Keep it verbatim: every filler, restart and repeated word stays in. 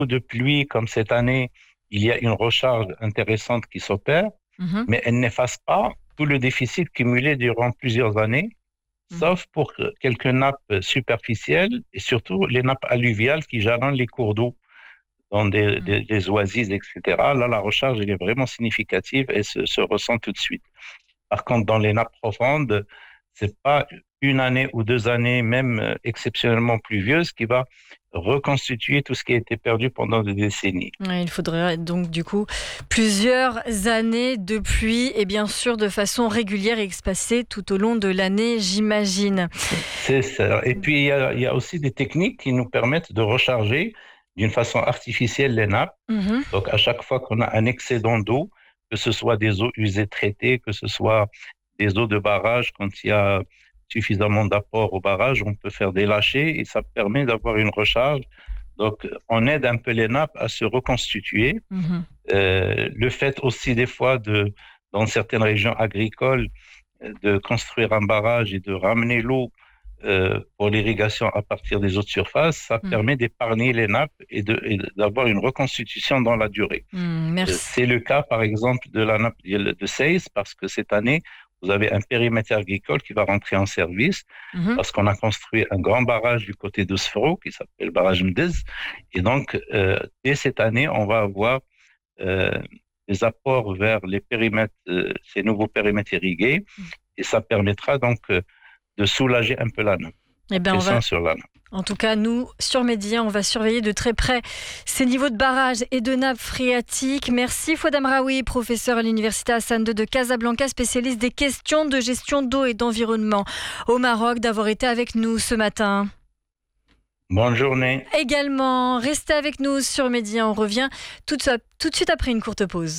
de pluie comme cette année, il y a une recharge intéressante qui s'opère, Mhm. mais elle n'efface pas tout le déficit cumulé durant plusieurs années, Mhm. sauf pour quelques nappes superficielles et surtout les nappes alluviales qui jalonnent les cours d'eau dans des, Mhm. des, des oasis, et cetera. Là, la recharge, elle est vraiment significative et se, se ressent tout de suite. Par contre, dans les nappes profondes, c'est pas une année ou deux années, même euh, exceptionnellement pluvieuses, qui va reconstituer tout ce qui a été perdu pendant des décennies. Ouais, il faudrait donc du coup plusieurs années de pluie et bien sûr de façon régulière et espacée tout au long de l'année, j'imagine. C'est ça. Et puis, il y a, il y a aussi des techniques qui nous permettent de recharger d'une façon artificielle les nappes. Mhm. Donc, à chaque fois qu'on a un excédent d'eau, que ce soit des eaux usées traitées, que ce soit des eaux de barrage, quand il y a suffisamment d'apport au barrage, on peut faire des lâchers et ça permet d'avoir une recharge. Donc, on aide un peu les nappes à se reconstituer. Mhm. Euh, le fait aussi des fois de, dans certaines régions agricoles, euh, de construire un barrage et de ramener l'eau euh, pour l'irrigation à partir des eaux de surface, ça Mhm. permet d'épargner les nappes et de, et d'avoir une reconstitution dans la durée. Mhm. Euh, Merci. C'est le cas, par exemple, de la nappe de Seyss, parce que cette année, vous avez un périmètre agricole qui va rentrer en service, Mhm. parce qu'on a construit un grand barrage du côté de Sfro, qui s'appelle le barrage Mdez. Et donc, euh, dès cette année, on va avoir euh, des apports vers les périmètres, euh, ces nouveaux périmètres irrigués, et ça permettra donc euh, de soulager un peu la nappe, Eh la bien, on va, pression sur la nappe. en tout cas, nous, sur Média, on va surveiller de très près ces niveaux de barrage et de nappes phréatiques. Merci Fouad Amraoui, professeur à l'Université Hassan deux de Casablanca, spécialiste des questions de gestion d'eau et d'environnement au Maroc, d'avoir été avec nous ce matin. Bonne journée. Également, restez avec nous sur Média, on revient tout de, tout de suite après une courte pause.